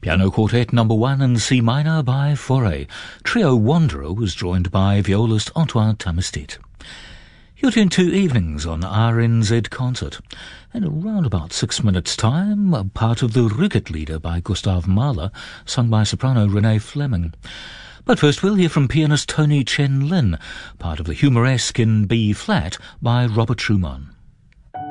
Piano Quartet No. 1 in C minor by Fauré. Trio Wanderer was joined by violist Antoine Tamestit. You're tuned to Evenings on RNZ Concert. In around about 6 minutes' time, a part of the Rückert-Lieder by Gustav Mahler, sung by soprano Renee Fleming. But first we'll hear from pianist Tony Chen Lin, part of the Humoresque in B-flat by Robert Schumann.